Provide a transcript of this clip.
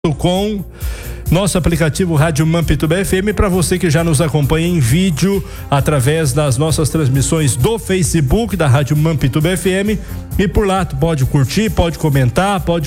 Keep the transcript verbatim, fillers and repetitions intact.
com nosso aplicativo Rádio Mampituba F M, para você que já nos acompanha em vídeo através das nossas transmissões do Facebook da Rádio Mampituba F M, e por lá tu pode curtir, pode comentar, pode